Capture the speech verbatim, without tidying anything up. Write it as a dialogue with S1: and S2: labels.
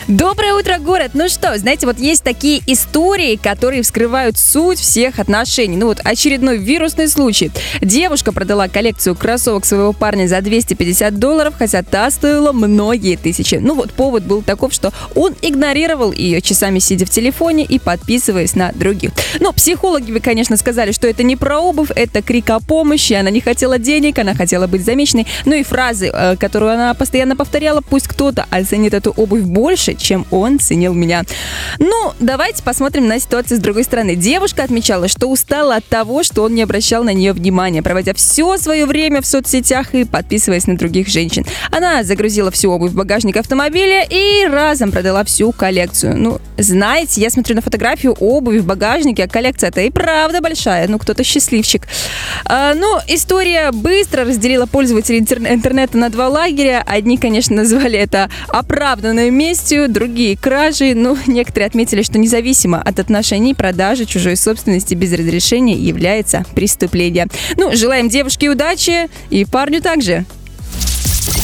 S1: Доброе утро, город! Ну что, знаете, вот есть такие истории, которые вскрывают суть всех отношений. Ну вот очередной вирусный случай. Девушка продала коллекцию кроссовок своего парня за двести пятьдесят долларов, хотя та стоила многие тысячи. Ну вот повод был таков, что он игнорировал ее, часами сидя в телефоне и подписываясь на других. Но психологи, вы, конечно, сказали, что это не про обувь, это крик о помощи, она не хотела денег, она хотела быть замеченной. Ну и фразы, которую она постоянно повторяла: пусть кто-то оценит эту обувь больше, чем он ценил меня. Ну, давайте посмотрим на ситуацию с другой стороны. Девушка отмечала, что устала от того, что он не обращал на нее внимания, проводя все свое время в соцсетях и подписываясь на других женщин. Она загрузила всю обувь в багажник автомобиля и разом продала всю коллекцию. Ну, знаете, я смотрю на фотографию обуви в багажнике, а коллекция-то и правда большая. Ну, кто-то счастливчик. А, ну, история быстро разделила пользователей интернета на два лагеря. Одни, конечно, назвали это оправданной местью, другие — кражей. Ну, некоторые отметили, что независимо от отношений, продажа чужой собственности без разрешения является преступлением. Ну, желаем девушке удачи и парню также.